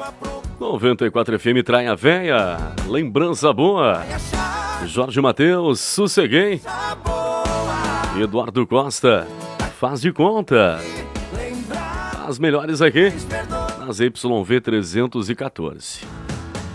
94 FM trai a véia, lembrança boa. Jorge Mateus, sosseguei. Eduardo Costa, faz de conta. As melhores aqui, nas YV 314.